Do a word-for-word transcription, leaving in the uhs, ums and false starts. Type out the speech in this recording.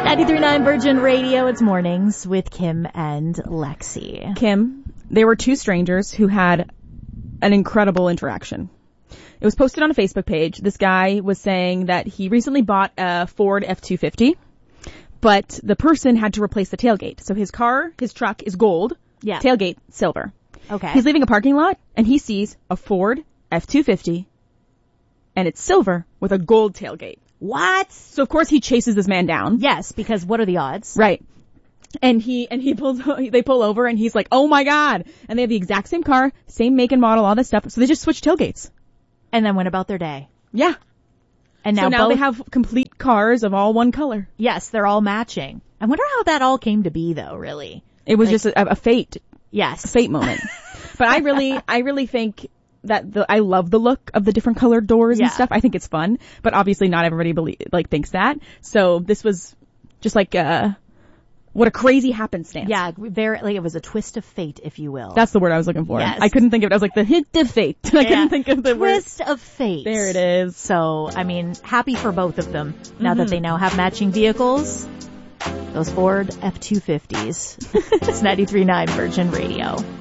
ninety-three point nine Virgin Radio. It's Mornings with Kim and Lexi. Kim, there were two strangers who had an incredible interaction. It was posted on a Facebook page. This guy was saying that he recently bought a Ford F two fifty, but the person had to replace the tailgate. So his car, his truck is gold, Yeah. tailgate silver. Okay. He's leaving a parking lot and he sees a Ford F two fifty and it's silver with a gold tailgate. What? So of course he chases this man down. Yes, because what are the odds? Right. And he, and he pulls, they pull over and he's like, oh my God. And they have the exact same car, same make and model, all this stuff. So they just switch tailgates. And then went about their day. Yeah. And now, so now both, they have complete cars of all one color. Yes, they're all matching. I wonder how that all came to be though, really. It was Like- just a, a fate, Yes. a fate moment. But I really, I really think that the, I love the look of the different colored doors Yeah. and stuff. I think it's fun, but obviously not everybody believe, like thinks that. So this was just like, uh, what a crazy happenstance. Yeah, very, like it was a twist of fate, if you will. That's the word I was looking for. Yes. I couldn't think of it. I was like, the hint of fate. I Yeah. couldn't think of the word. Twist of fate. There it is. So, I mean, happy for both of them. Now that Mhm. they now have matching vehicles. Those Ford F two fifties. It's ninety-three point nine Virgin Radio.